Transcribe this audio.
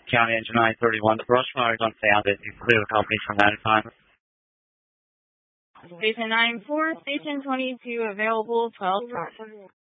County Engine 931. The brush motor is unfound. You clear the company from that time. Station 9-4, Station 22 available 12 trucks.